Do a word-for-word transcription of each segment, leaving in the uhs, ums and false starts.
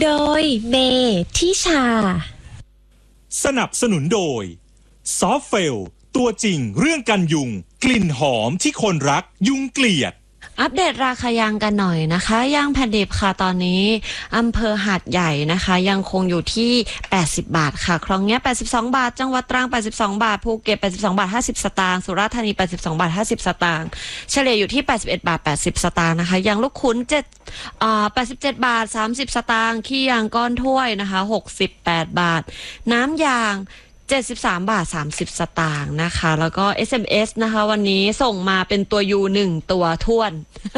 โดยเมทิชาสนับสนุนโดยซอฟเฟลตัวจริงเรื่องกันยุงกลิ่นหอมที่คนรักยุงเกลียดอัปเดตราคายางกันหน่อยนะคะยางแผ่นดิบค่ะตอนนี้อำเภอหาดใหญ่นะคะยังคงอยู่ที่แปดสิบบาทค่ะคลองเนี้ยแปดสิบสองบาทจังหวัดตรังแปดสิบสองบาทภูเก็ตแปดสิบสองบาทห้าสิบสตางค์สุราษฎร์ธานีแปดสิบสองบาทห้าสิบสตางค์เฉลี่ยอยู่ที่แปดสิบเอ็ดบาทแปดสิบสตางค์นะคะยางลูกขุนเจ็ดอ่าแปดสิบเจ็ดบาทสามสิบสตางค์ขี้ยางก้อนถ้วยนะคะหกสิบแปดบาทน้ำยางเจ็ดสิบสามบาทสามสิบสตางค์นะคะแล้วก็ เอส เอ็ม เอส นะคะวันนี้ส่งมาเป็นตัว ยู หนึ่งตัวท้วน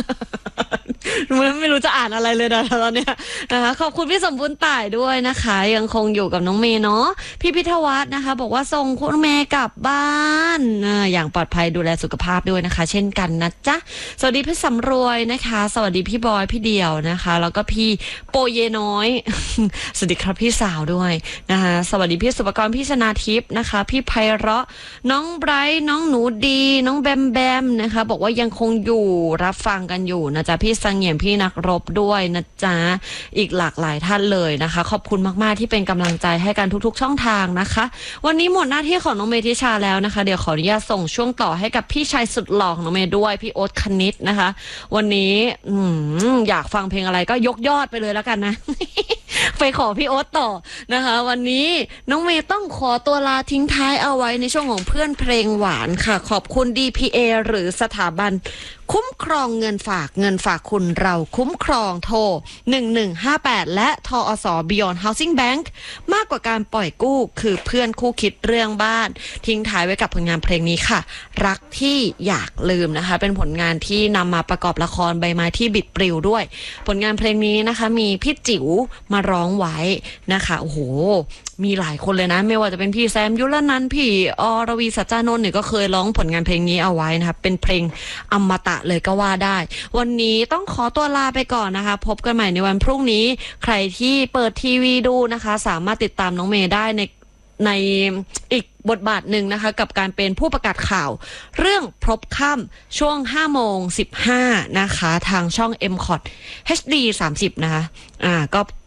ไม่รู้จะอ่านอะไรเลยนะตอนเนี้ยนะคะขอบคุณพี่สมบูรณ์ต่ายด้วยนะคะยังคงอยู่กับน้องเมย์เนาะพี่พิทวัฒน์นะคะบอกว่าส่งคุณเมย์กลับบ้านอย่างปลอดภัยดูแลสุขภาพด้วยนะคะเช่นกันนะจ๊ะสวัสดีพี่สำรวยนะคะสวัสดีพี่บอยพี่เดี่ยวนะคะแล้วก็พี่โปเยน้อย สวัสดีครับพี่สาวด้วยนะคะสวัสดีพี่สุปกรณ์พี่ชนาทิพย์นะคะพี่ไพเราะน้องไบรท์น้องหนูดีน้องแบมแบมนะคะบอกว่ายังคงอยู่รับฟังกันอยู่นะจ๊ะพี่สังเงียมพี่นักรบด้วยนะจ๊ะอีกหลากหลายท่านเลยนะคะขอบคุณมากๆที่เป็นกำลังใจให้กันทุกๆช่องทางนะคะวันนี้หมดหน้าที่ของน้องเมธิชาแล้วนะคะเดี๋ยวขออนุญาตส่งช่วงต่อให้กับพี่ชายสุดหล่อของน้องเมย์ด้วยพี่โอ๊ตคณิตนะคะวันนี้อืมอยากฟังเพลงอะไรก็ยกยอดไปเลยแล้วกันนะ ไปขอพี่โอ๊ตต่อนะคะวันนี้น้องเมย์ต้องขอตัวลาทิ้งท้ายเอาไว้ในช่วงของเพื่อนเพลงหวานค่ะขอบคุณ ดี พี เอ หรือสถาบันคุ้มครองเงินฝากเงินฝากคุณเราคุ้มครองโทรหนึ่งหนึ่งห้าแปดและทอส Beyond Housing Bank มากกว่าการปล่อยกู้คือเพื่อนคู่คิดเรื่องบ้านทิ้งท้ายไว้กับผลงานเพลงนี้ค่ะรักที่อยากลืมนะคะเป็นผลงานที่นำมาประกอบละครใบไม้ที่บิดปลิวด้วยผลงานเพลงนี้นะคะมีพี่จิ๋วมาร้องไว้นะคะโอ้โหมีหลายคนเลยนะไม่ว่าจะเป็นพี่แซมยุรนันท์พี่อรวีสัจจานนท์เนี่ยก็เคยร้องผลงานเพลงนี้เอาไว้นะคะเป็นเพลงอมตะเลยก็ว่าได้วันนี้ต้องขอตัวลาไปก่อนนะคะพบกันใหม่ในวันพรุ่งนี้ใครที่เปิดทีวีดูนะคะสามารถติดตามน้องเมย์ได้ในในอีกบทบาทหนึ่งนะคะกับการเป็นผู้ประกาศข่าวเรื่องพบค่ำช่วงห้าโมงสิบห้านะคะทางช่อง เอ็ม คอท เอช ดี สามสิบนะคะอ่าก็